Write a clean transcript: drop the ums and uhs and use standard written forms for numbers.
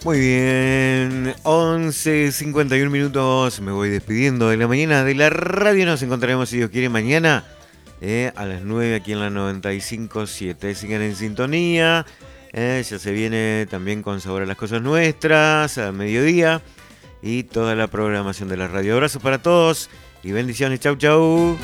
Muy bien, 11:51 minutos, me voy despidiendo de la mañana de la radio. Nos encontraremos, si Dios quiere, mañana a las 9 aquí en la 95.7. Sigan en sintonía, ya se viene también con Sabor a las Cosas Nuestras, a mediodía, y toda la programación de la radio. Abrazos para todos y bendiciones, chau chau.